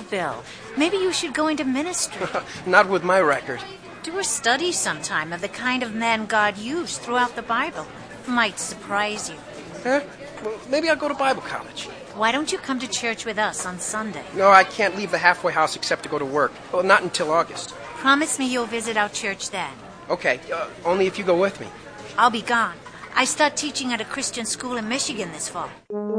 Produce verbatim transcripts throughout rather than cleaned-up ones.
Bill. Maybe you should go into ministry. Not with my record. Do a study sometime of the kind of men God used throughout the Bible. Might surprise you. Huh? Well, maybe I'll go to Bible college. Why don't you come to church with us on Sunday? No, I can't leave the halfway house except to go to work. Well, not until August. Promise me you'll visit our church then. Okay, uh, only if you go with me. I'll be gone. I start teaching at a Christian school in Michigan this fall.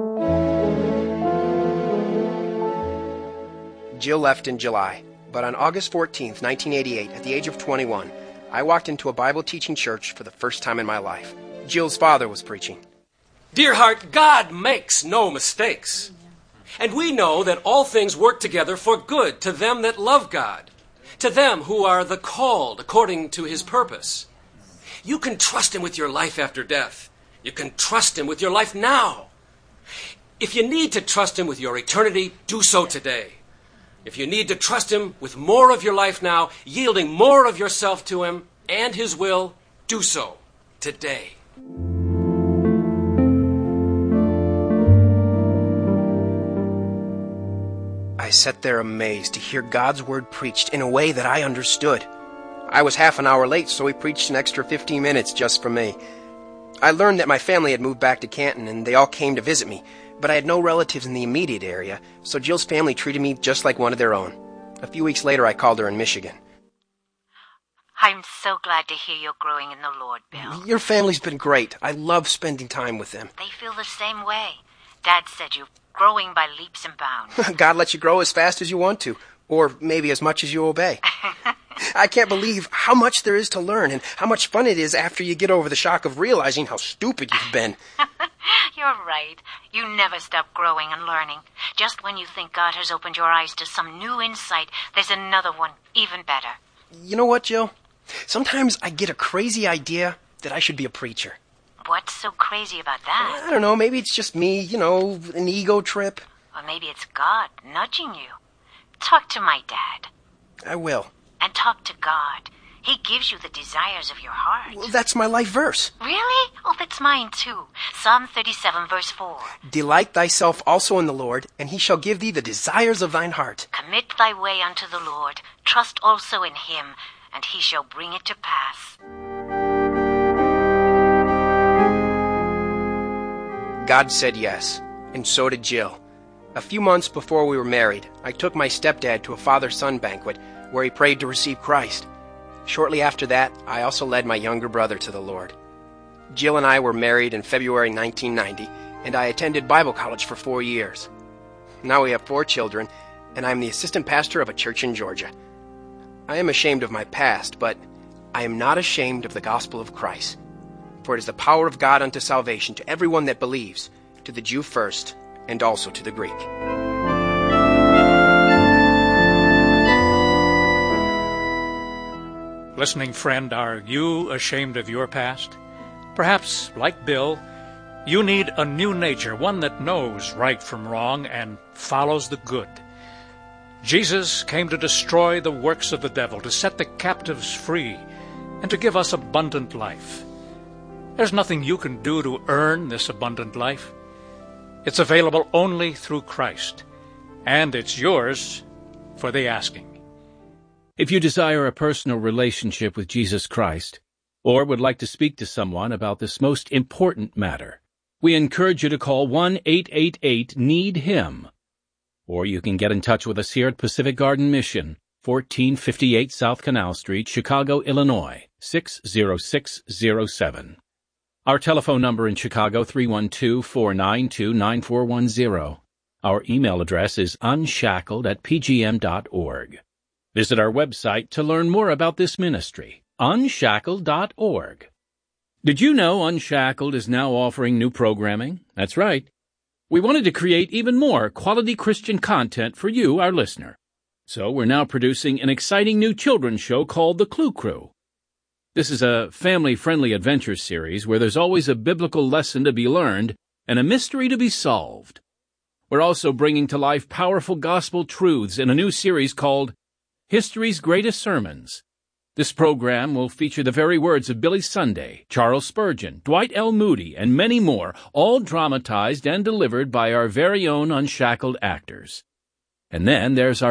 Jill left in July, but on August fourteenth, nineteen eighty-eight, at the age of twenty-one, I walked into a Bible-teaching church for the first time in my life. Jill's father was preaching. Dear heart, God makes no mistakes. And we know that all things work together for good to them that love God, to them who are the called according to his purpose. You can trust him with your life after death. You can trust him with your life now. If you need to trust him with your eternity, do so today. If you need to trust him with more of your life now, yielding more of yourself to him and his will, do so today. I sat there amazed to hear God's word preached in a way that I understood. I was half an hour late, so he preached an extra fifteen minutes just for me. I learned that my family had moved back to Canton, and they all came to visit me, but I had no relatives in the immediate area, so Jill's family treated me just like one of their own. A few weeks later, I called her in Michigan. I'm so glad to hear you're growing in the Lord, Bill. Your family's been great. I love spending time with them. They feel the same way. Dad said you're growing by leaps and bounds. God lets you grow as fast as you want to, or maybe as much as you obey. I can't believe how much there is to learn and how much fun it is after you get over the shock of realizing how stupid you've been. You're right. You never stop growing and learning. Just when you think God has opened your eyes to some new insight, there's another one, even better. You know what, Jill? Sometimes I get a crazy idea that I should be a preacher. What's so crazy about that? I don't know. Maybe it's just me, you know, an ego trip. Or maybe it's God nudging you. Talk to my dad. I will. And talk to God. He gives you the desires of your heart. Well, that's my life verse. Really? Oh, that's mine too. Psalm thirty-seven, verse four. Delight thyself also in the Lord, and he shall give thee the desires of thine heart. Commit thy way unto the Lord. Trust also in him, and he shall bring it to pass. God said yes, and so did Jill. A few months before we were married, I took my stepdad to a father-son banquet where he prayed to receive Christ. Shortly after that, I also led my younger brother to the Lord. Jill and I were married in February nineteen ninety, and I attended Bible college for four years. Now we have four children, and I am the assistant pastor of a church in Georgia. I am ashamed of my past, but I am not ashamed of the gospel of Christ. For it is the power of God unto salvation to everyone that believes, to the Jew first, and also to the Greek. Listening friend, are you ashamed of your past? Perhaps, like Bill, you need a new nature, one that knows right from wrong and follows the good. Jesus came to destroy the works of the devil, to set the captives free, and to give us abundant life. There's nothing you can do to earn this abundant life. It's available only through Christ, and it's yours for the asking. If you desire a personal relationship with Jesus Christ, or would like to speak to someone about this most important matter, we encourage you to call one eight eight eight need him. Or you can get in touch with us here at Pacific Garden Mission, fourteen fifty-eight South Canal Street, Chicago, Illinois, six zero six zero seven. Our telephone number in Chicago, three one two, four nine two, nine four one zero. Our email address is unshackled at p g m dot org. Visit our website to learn more about this ministry, unshackled dot org. Did you know Unshackled is now offering new programming? That's right. We wanted to create even more quality Christian content for you, our listener. So we're now producing an exciting new children's show called The Clue Crew. This is a family-friendly adventure series where there's always a biblical lesson to be learned and a mystery to be solved. We're also bringing to life powerful gospel truths in a new series called History's Greatest Sermons. This program will feature the very words of Billy Sunday, Charles Spurgeon, Dwight L. Moody, and many more, all dramatized and delivered by our very own Unshackled actors. And then there's our